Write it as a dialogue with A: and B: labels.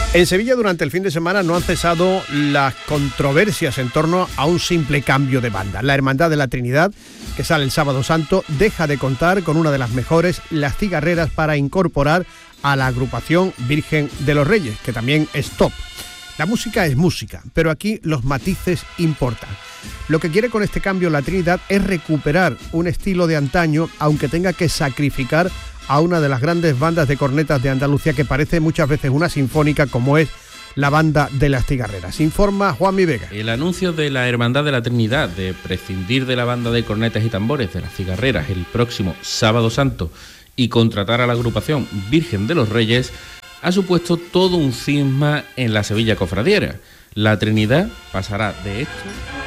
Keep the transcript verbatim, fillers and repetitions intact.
A: En Sevilla durante el fin de semana no han cesado las controversias en torno a un simple cambio de banda. La Hermandad de la Trinidad, que sale el Sábado Santo, deja de contar con una de las mejores, las Cigarreras, para incorporar a la agrupación Virgen de los Reyes, que también es top. La música es música, pero aquí los matices importan. Lo que quiere con este cambio la Trinidad es recuperar un estilo de antaño, aunque tenga que sacrificar a una de las grandes bandas de cornetas de Andalucía, que parece muchas veces una sinfónica, como es la Banda de las Cigarreras. Informa Juanmi Vega.
B: El anuncio de la Hermandad de la Trinidad de prescindir de la banda de cornetas y tambores de las Cigarreras el próximo Sábado Santo y contratar a la agrupación Virgen de los Reyes ha supuesto todo un cisma en la Sevilla cofradiera. La Trinidad pasará de esto